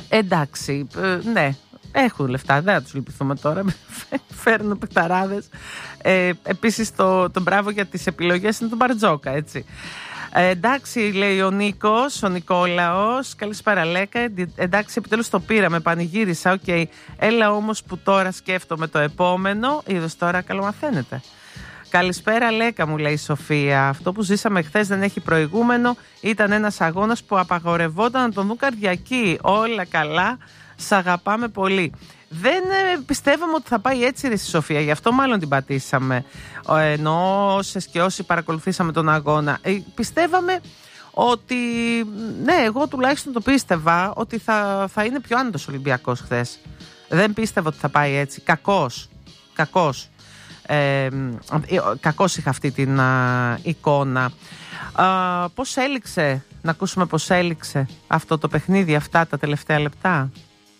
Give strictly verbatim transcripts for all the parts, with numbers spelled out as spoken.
Εντάξει, ε, ναι, έχουν λεφτά, δεν θα τους λυπηθούμε τώρα. Φέρνουν παιχταράδες. Ε, επίσης το, το μπράβο για τις επιλογές είναι του Μπαρτζόκα, έτσι. Ε, εντάξει, λέει ο Νίκος, ο Νικόλαος. Καλησπέρα, Λέκα. Εντάξει, επιτέλους το πήραμε, πανηγύρισα. Οκ, okay. Έλα όμως που τώρα σκέφτομαι το επόμενο. Είδος τώρα, καλομαθαίνετε. Καλησπέρα, Λέκα, μου λέει η Σοφία. Αυτό που ζήσαμε χθες δεν έχει προηγούμενο. Ήταν ένας αγώνας που απαγορευόταν να τον δουν καρδιακοί. Όλα καλά, σ' αγαπάμε πολύ. Δεν ε, πιστεύαμε ότι θα πάει έτσι, ρε Σοφία, γι' αυτό μάλλον την πατήσαμε. Ε, ενώ όσες και όσοι παρακολουθήσαμε τον αγώνα, ε, πιστεύαμε ότι, ναι, εγώ τουλάχιστον το πίστευα ότι θα, θα είναι πιο άνετος Ολυμπιακός χθες. Δεν πίστευα ότι θα πάει έτσι. Κακός, κακός. Ε, κακώς είχα αυτή την α, εικόνα. Α, πώς έληξε, να ακούσουμε πώς έληξε αυτό το παιχνίδι, αυτά τα τελευταία λεπτά.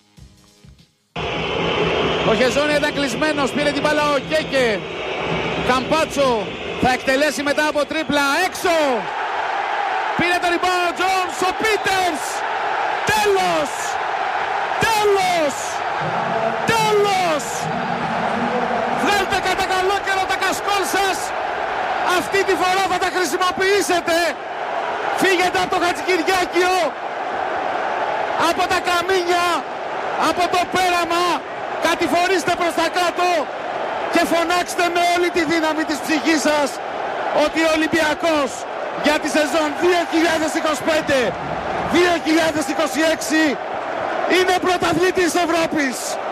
Ο Χεζόνια ήταν κλεισμένος, πήρε την μπάλα ο Κέκε. Καμπάτσο θα εκτελέσει μετά από τρίπλα, έξω. Πήρε το rebound ο Τζόνς, ο Πίτερς. Τέλος, τέλος, τέλος. Βγάλτε κατά καλό καιρό τα κασκόλ σας. Αυτή τη φορά θα τα χρησιμοποιήσετε. Φύγετε από το Χατζικυριάκιο, από τα καμίνια, από το πέραμα. Κατηφορήστε προς τα κάτω και φωνάξτε με όλη τη δύναμη της ψυχής σας ότι ο Ολυμπιακός για τη σεζόν δύο χιλιάδες είκοσι πέντε δύο χιλιάδες είκοσι έξι είναι πρωταθλητής Ευρώπης.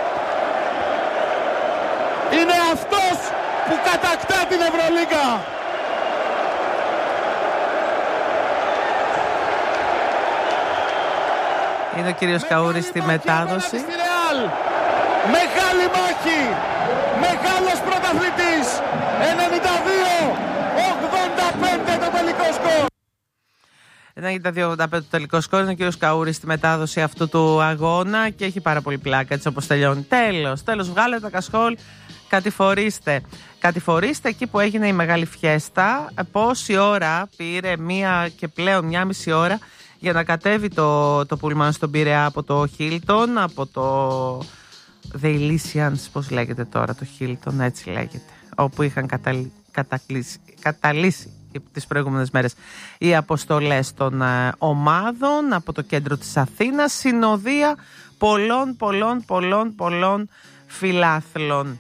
Είναι αυτός που κατακτά την Ευρωλίγκα. Είναι ο κύριος Καούρης στη μετάδοση. Μεγάλη μάχη, μεγάλος πρωταθλητής, ενενήντα δύο ογδόντα πέντε το τελικό σκορ. ενενήντα δύο ογδόντα πέντε το τελικό σκορ, είναι ο κύριος Καούρης στη μετάδοση αυτού του αγώνα και έχει πάρα πολύ πλάκα έτσι όπως τελειώνει. Τέλος, τέλος, βγάλετε τα κασκόλ, κατηφορήστε. Κατηφορήστε εκεί που έγινε η μεγάλη φιέστα. Πόση ώρα πήρε, μία και πλέον μία μισή ώρα για να κατέβει το, το πούλμαν στον Πειραιά από το Χίλτον, από το The Elysians, πώς λέγεται τώρα το Hilton, έτσι λέγεται, όπου είχαν καταλ... κατακλείσει... καταλύσει τις προηγούμενες μέρες οι αποστολές των ε, ομάδων από το κέντρο της Αθήνας, συνοδεία πολλών πολλών πολλών πολλών φιλάθλων.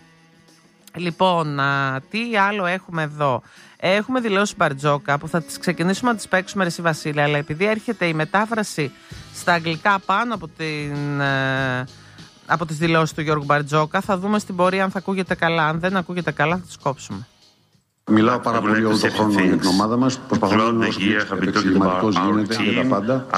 Λοιπόν, α, τι άλλο έχουμε εδώ? Έχουμε δηλώσει Μπαρτζόκα που θα τις ξεκινήσουμε να τις παίξουμε, ρε εσύ Βασίλη, αλλά επειδή έρχεται η μετάφραση στα αγγλικά πάνω από την... Ε, από τις δηλώσεις του Γιώργου Μπαρτζόκα, θα δούμε στην πορεία αν θα ακούγεται καλά. Αν δεν ακούγεται καλά, θα τις κόψουμε. Μιλάω πάρα πολύ όλο τον χρόνο για την ομάδα μας. Προσπαθώ να είμαι όσο πιο επεξηγηματικός γίνεται για τα πάντα.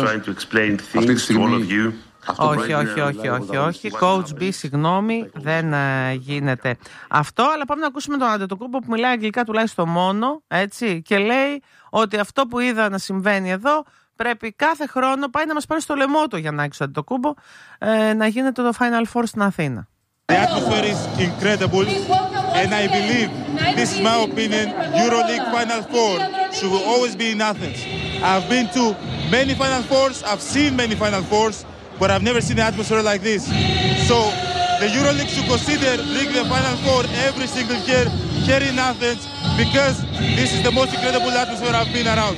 Αυτή τη στιγμή... Όχι, όχι, όχι, όχι, όχι. Coach B, συγγνώμη, δεν ε, γίνεται αυτό. Αλλά πάμε να ακούσουμε τον Αντετοκούμπο που μιλάει αγγλικά τουλάχιστον μόνο, έτσι, και λέει ότι αυτό που είδα να συμβαίνει εδώ πρέπει κάθε χρόνο πάει να μας πάρει στο λαιμό του για να έξω το κούμπο ε, να γίνεται το Final Four στην Αθήνα. The atmosphere is incredible and I believe, this is my opinion, EuroLeague Final Four should always be in Athens. I've been to many Final Fours, I've seen many Final Fours, but I've never seen an atmosphere like this. So the EuroLeague should consider bringing the Final Four every single year here in Athens because this is the most incredible atmosphere I've been around.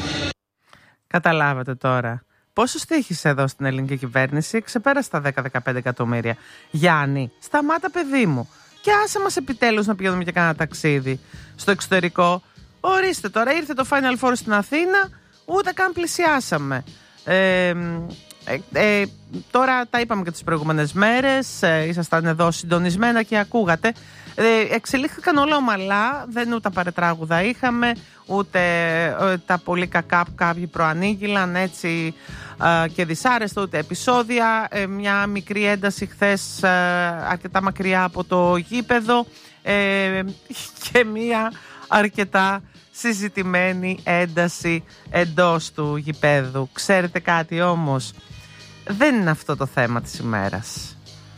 Καταλάβατε τώρα. Πόσο στοίχησε εδώ στην ελληνική κυβέρνηση? Ξεπέρασε τα δέκα με δεκαπέντε εκατομμύρια. Γιάννη, σταμάτα παιδί μου. Και άσε μας επιτέλους να πηγαίνουμε και κάνα ταξίδι στο εξωτερικό. Ορίστε τώρα, ήρθε το Final Four στην Αθήνα, ούτε καν πλησιάσαμε. Ε, ε, ε, τώρα τα είπαμε και τις προηγούμενες μέρες, ε, ήσασταν εδώ συντονισμένα και ακούγατε. Ε, εξελίχθηκαν όλα ομαλά, δεν ούτε παρετράγουδα είχαμε, ούτε ε, τα πολύ κακά που κάποιοι προανήγγυλαν έτσι ε, και δυσάρεστα, ούτε επεισόδια. Ε, μια μικρή ένταση χθες ε, αρκετά μακριά από το γήπεδο ε, και μια αρκετά συζητημένη ένταση εντός του γηπέδου. Ξέρετε κάτι όμως, δεν είναι αυτό το θέμα της ημέρας.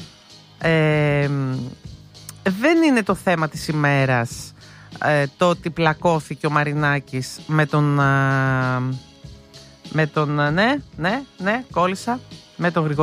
Ε, δεν είναι το θέμα της ημέρας ε, το ότι πλακώθηκε ο Μαρινάκης με τον ε, με τον, ναι, ναι, ναι, κόλλησα με τον Γρηγόρη